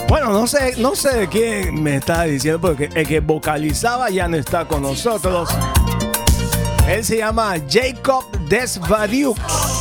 Bueno, no sé de quién me está diciendo, porque el que vocalizaba ya no está con nosotros. Él se llama Jacob Desvarieux.